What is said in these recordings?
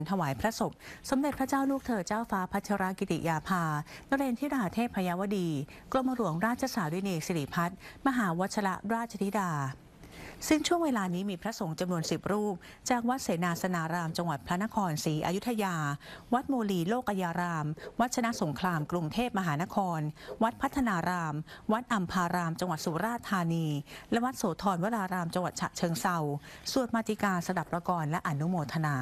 ถวายพระศพสมเด็จพระเจ้าลูกเธอเจ้าฟ้าพัชรกิติยาภานเรนทิราเทพยวดีกรมหลวงราชสารินีสิริพัฒน์มหาวชรราชธิดาซึ่งช่วงเวลานี้มีพระสงฆ์จำนวน10 รูปจากวัดเสนาสนารามจังหวัดพระนครศรีอยุธยาวัดโมลีโลกยารามวัดชนะสงครามกรุงเทพมหานครวัดพัฒนารามวัดอัมพารามจังหวัดสุราษฎร์ธานีและวัดโสธรวรารามจังหวัดฉะเชิงเทราสวดมาติกาสดับประกรและอนุโมทนา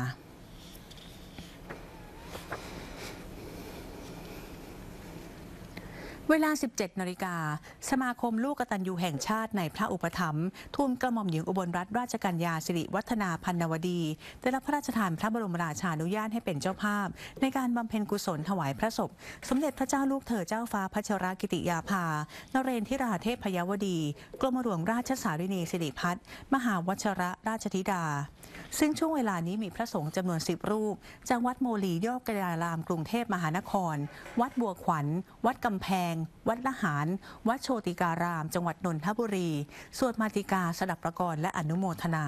เวลา 17 นาฬิกาสมาคมลูกกตัญญูแห่งชาติในพระอุปถัมภ์ทูลกระหม่อมหญิงอุบลรัตนราชกัญญาสิริวัฒนาพันนวดีได้รับพระราชทานพระบรมราชานุญาตให้เป็นเจ้าภาพในการบำเพ็ญกุศลถวายพระศพสมเด็จพระเจ้าลูกเธอเจ้าฟ้าพัชรกิติยาภานเรนทิราเทพยวดีกรมหลวงราชสารินีสิริพัฒน์มหาวชรราชธิดาซึ่งช่วงเวลานี้มีพระสงฆ์จำนวน10 รูปจากวัดโมลีโยกยารามกรุงเทพมหานครวัดบัวขวัญวัดกำแพงวัดละหารวัดโชติการามจังหวัดนนทบุรีสวดมาติกาสดับประกรและอนุโมทนา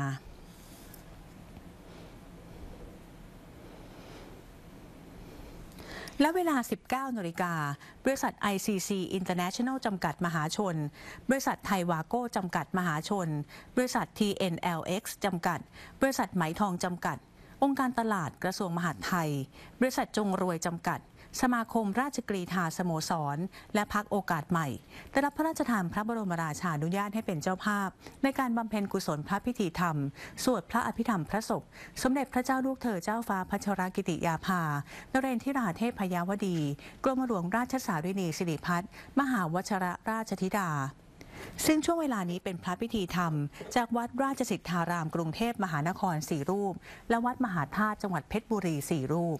และเวลา 19 นาฬิกาบริษัท ICC International จำกัดมหาชนบริษัทไทยวาโก้จำกัดมหาชนบริษัท TNLX จำกัดบริษัทไหมทองจำกัดองค์การตลาดกระทรวงมหาดไทยบริษัทจงรวยจำกัดสมาคมราชกรีฑาสโมสรและพรรคโอกาสใหม่ได้รับพระราชทานพระบรมราชานุญาตให้เป็นเจ้าภาพในการบำเพ็ญกุศลพระพิธีธรรมสวดพระอภิธรรมพระศพสมเด็จพระเจ้าลูกเธอเจ้าฟ้าพัชรกิติยาภานเรนทิราเทพยวดีกรมหลวงราชสารินีสิริพัฒน์มหาวชรราชธิดาซึ่งช่วงเวลานี้เป็นพระพิธีธรรมจากวัดราชสิทธารามกรุงเทพมหานคร4 รูปและวัดมหาธาตุจังหวัดเพชรบุรี4 รูป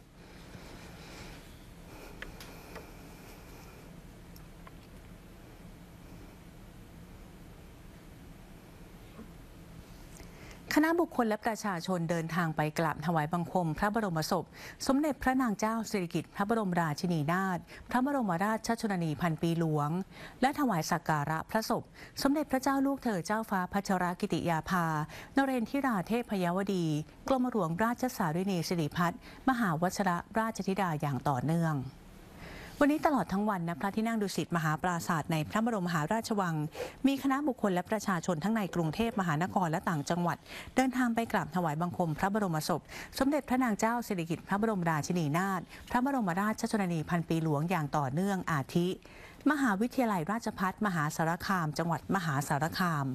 คณะบุคคลและประชาชนเดินทางไปกราบถวายบังคมพระบรมศพสมเด็จพระนางเจ้าสิริกิติ์พระบรมราชินีนาถพระบรมราชชนนีพันปีหลวงและถวายสักการะพระศพสมเด็จพระเจ้าลูกเธอเจ้าฟ้าพัชรกิติยาภานเรนทิราเทพยวดีกรมหลวงราชสารินีสิริพัฒน์มหาวชรราชธิดาอย่างต่อเนื่องวันนี้ตลอดทั้งวันณพระที่นั่งดุสิตมหาปราสาทในพระบรมมหาราชวังมีคณะบุคคลและประชาชนทั้งในกรุงเทพมหานครและต่างจังหวัดเดินทางไปกราบถวายบังคมพระบรมศพสมเด็จพระนางเจ้าสิริกิติ์พระบรมราชินีนาถพระบรมราชชนนีพันปีหลวงอย่างต่อเนื่องอาทิมหาวิทยาลัยราชภัฏมหาสารคามจังหวัดมหาสารคาม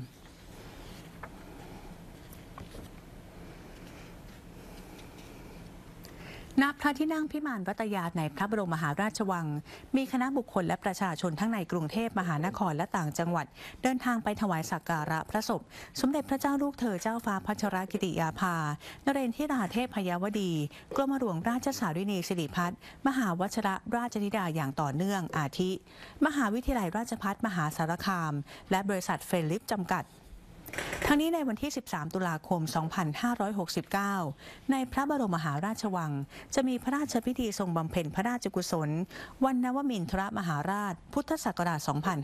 ณพระที่นั่งพิมานวัตยาในพระบรมมหาราชวังมีคณะบุคคลและประชาชนทั้งในกรุงเทพมหานครและต่างจังหวัดเดินทางไปถวายสักการะพระศพสมเด็จพระเจ้าลูกเธอเจ้าฟ้าพัชรกิติยาภานเรนทิราเทพยวดีกรมหลวงราชสารินีสิริพัฒน์มหาวชรราชธิดาอย่างต่อเนื่องอาทิมหาวิทยาลัยราชภัฏมหาสารคามและบริษัทเฟลิปจำกัดทั้งนี้ในวันที่ 13 ตุลาคม 2569 ในพระบรมมหาราชวังจะมีพระราชพิธีทรงบำเพ็ญพระราชกุศลวันนวมินทรมหาราชพุทธศักราช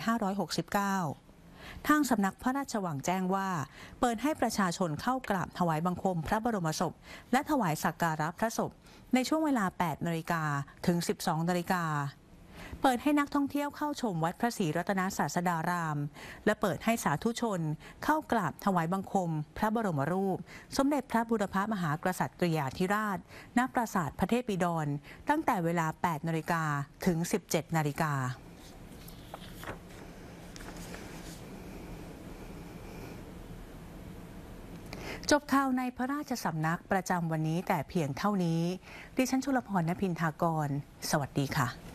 2569 ทางสำนักพระราชวังแจ้งว่าเปิดให้ประชาชนเข้ากราบถวายบังคมพระบรมศพและถวายสักการะพระศพในช่วงเวลา 8 นาฬิกาถึง 12 นาฬิกาเปิดให้นักท่องเที่ยวเข้าชมวัดพระศรีรัตนศาสดารามและเปิดให้สาธุชนเข้ากราบถวายบังคมพระบรมรูปสมเด็จพระบูรพมหากษัตริยาธิราชณปราสาทพระเทพบิดรตั้งแต่เวลา 8 นาฬิกาถึง 17 นาฬิกาจบข่าวในพระราชสำนักประจำวันนี้แต่เพียงเท่านี้ดิฉันชุลพร ณ พินทากรสวัสดีค่ะ